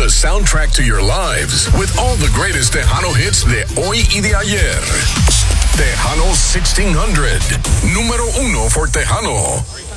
the soundtrack to your lives with all the greatest Tejano hits de hoy y de ayer. Tejano 1600, número uno for Tejano.